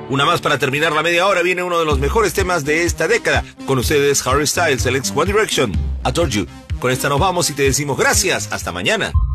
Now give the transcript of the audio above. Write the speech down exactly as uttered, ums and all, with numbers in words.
Una más para terminar la media hora. Viene uno de los mejores temas de esta década. Con ustedes, Harry Styles, el ex One Direction. I Told You. Con esta nos vamos y te decimos gracias. Hasta mañana.